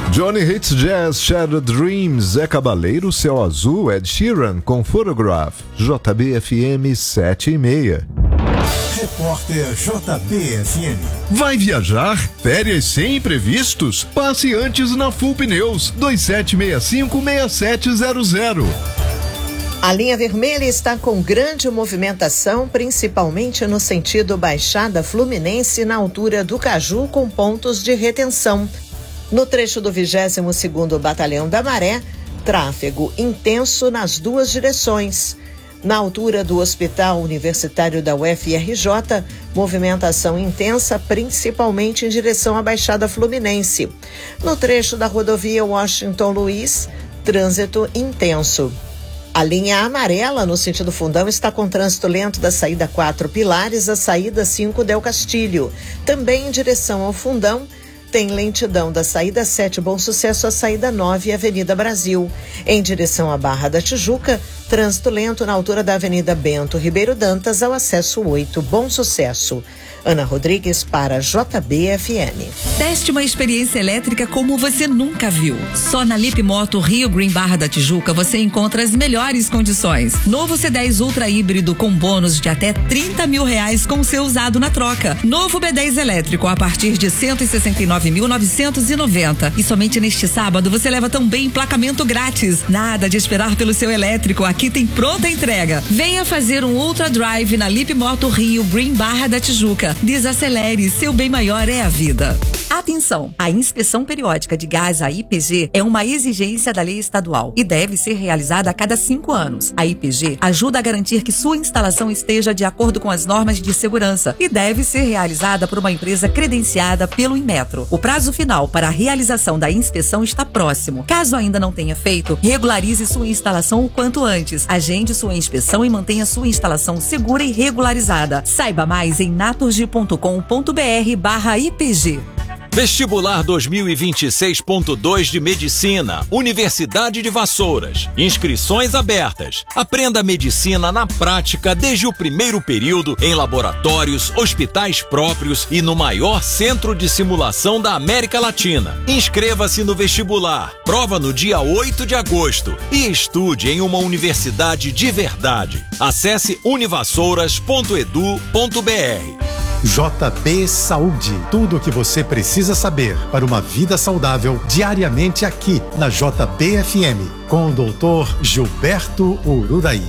Johnny Hits Jazz, Shattered Dreams, Zé Cabaleiro, Céu Azul, Ed Sheeran com Photograph, JBFM 7:30. Repórter JBFM. Vai viajar? Férias sem imprevistos? Passe antes na Full Pneus, 2765-6700. A linha vermelha está com grande movimentação, principalmente no sentido Baixada Fluminense, na altura do Caju, com pontos de retenção. No trecho do 22º Batalhão da Maré, tráfego intenso nas duas direções. Na altura do Hospital Universitário da UFRJ, movimentação intensa, principalmente em direção à Baixada Fluminense. No trecho da rodovia Washington Luiz, trânsito intenso. A linha amarela, no sentido Fundão, está com trânsito lento da saída 4 Pilares à saída 5 Del Castilho. Também em direção ao Fundão, tem lentidão da saída 7 Bom Sucesso à saída 9 Avenida Brasil. Em direção à Barra da Tijuca, trânsito lento na altura da Avenida Bento Ribeiro Dantas ao acesso 8 Bom Sucesso. Ana Rodrigues para JBFM. Teste uma experiência elétrica como você nunca viu. Só na Lip Moto Rio Green Barra da Tijuca você encontra as melhores condições. Novo C10 Ultra híbrido com bônus de até R$30 mil com seu usado na troca. Novo B10 elétrico a partir de R$169.990. E somente neste sábado você leva também emplacamento grátis. Nada de esperar pelo seu elétrico, aqui tem pronta entrega. Venha fazer um Ultra Drive na Lip Moto Rio Green Barra da Tijuca. Desacelere, seu bem maior é a vida. Atenção! A inspeção periódica de gás, a IPG, é uma exigência da lei estadual e deve ser realizada a cada 5 anos. A IPG ajuda a garantir que sua instalação esteja de acordo com as normas de segurança e deve ser realizada por uma empresa credenciada pelo Inmetro. O prazo final para a realização da inspeção está próximo. Caso ainda não tenha feito, regularize sua instalação o quanto antes. Agende sua inspeção e mantenha sua instalação segura e regularizada. Saiba mais em naturgy.com.br/IPG. Vestibular 2026.2 de Medicina, Universidade de Vassouras. Inscrições abertas. Aprenda medicina na prática desde o primeiro período em laboratórios, hospitais próprios e no maior centro de simulação da América Latina. Inscreva-se no vestibular. Prova no dia 8 de agosto e estude em uma universidade de verdade. Acesse univassouras.edu.br. JB Saúde. Tudo o que você precisa saber para uma vida saudável diariamente aqui na JBFM com o Dr. Gilberto Ururaí.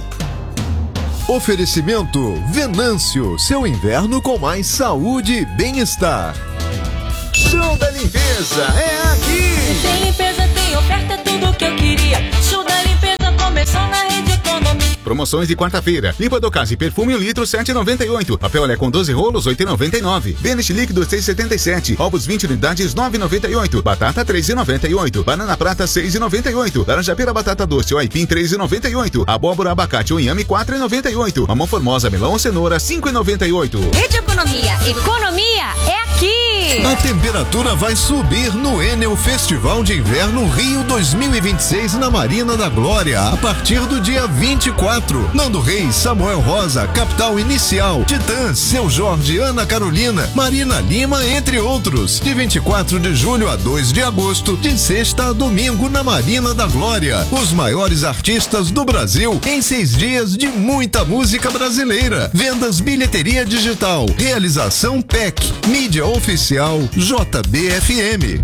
Oferecimento Venâncio, seu inverno com mais saúde e bem-estar. Show da limpeza é aqui. Tem limpeza, tem oferta, tudo o que eu queria. Show da limpeza começou na Rede Economia. Promoções de quarta-feira. Limpa do Casa e perfume 1 litro, 7,98. Papel olé com 12 rolos, 8,99. Benest líquido, 6,77. Ovos 20 unidades, 9,98. Batata, 3,98. Banana prata, 6,98. Laranja pera batata doce ou aipim, 3,98. Abóbora, abacate ou inhame, 4,98. Mamão formosa, melão ou cenoura, 5,98. Rede Economia. Economia é aqui. A temperatura vai subir no Enel Festival de Inverno Rio 2026 na Marina da Glória, a partir do dia 24. Nando Reis, Samuel Rosa, Capital Inicial, Titãs, Seu Jorge, Ana Carolina, Marina Lima, entre outros. De 24 de julho a 2 de agosto, de sexta a domingo na Marina da Glória. Os maiores artistas do Brasil em 6 dias de muita música brasileira. Vendas bilheteria digital. Realização PEC. Mídia oficial JBFM.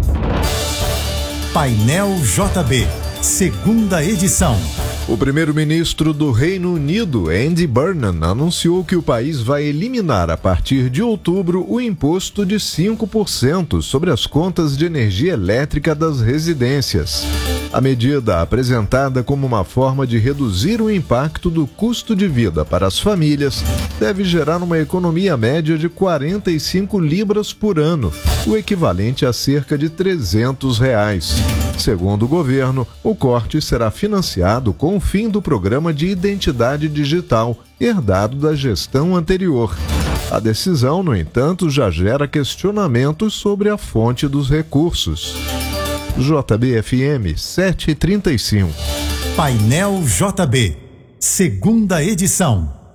Painel JB, segunda edição. O primeiro-ministro do Reino Unido, Andy Burnham, anunciou que o país vai eliminar a partir de outubro o imposto de 5% sobre as contas de energia elétrica das residências. A medida, apresentada como uma forma de reduzir o impacto do custo de vida para as famílias, deve gerar uma economia média de 45 libras por ano, o equivalente a cerca de R$300. Segundo o governo, o corte será financiado com o fim do programa de identidade digital, herdado da gestão anterior. A decisão, no entanto, já gera questionamentos sobre a fonte dos recursos. JBFM 7:35. Painel JB, segunda edição.